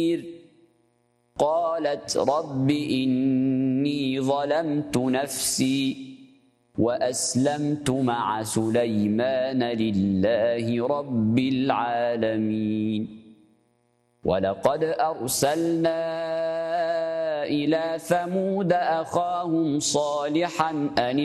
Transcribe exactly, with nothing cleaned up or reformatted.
قالت رب إني ظلمت نفسي وأسلمت مع سليمان لله رب العالمين ولقد أرسلنا إلى ثمود أخاهم صالحا أن